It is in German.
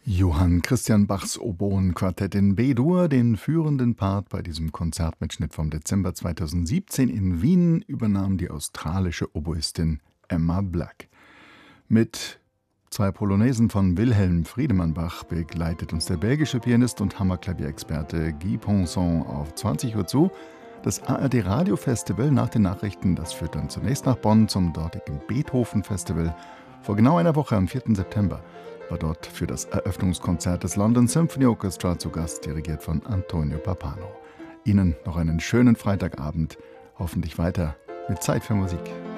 Johann Christian Bachs Oboenquartett in B-Dur, den führenden Part bei diesem Konzertmitschnitt vom Dezember 2017 in Wien, übernahm die australische Oboistin Emma Black. Mit zwei Polonaisen von Wilhelm Friedemann Bach begleitet uns der belgische Pianist und Hammerklavierexperte Guy Ponson auf 20 Uhr zu. Das ARD Radio Festival nach den Nachrichten, das führt dann zunächst nach Bonn zum dortigen Beethoven Festival. Vor genau einer Woche, am 4. September, war dort für das Eröffnungskonzert des London Symphony Orchestra zu Gast, dirigiert von Antonio Pappano. Ihnen noch einen schönen Freitagabend, hoffentlich weiter mit Zeit für Musik.